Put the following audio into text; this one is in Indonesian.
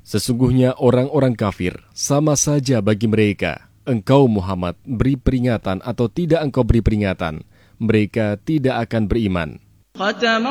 Sesungguhnya orang-orang kafir sama saja bagi mereka. Engkau Muhammad beri peringatan atau tidak engkau beri peringatan, mereka tidak akan beriman.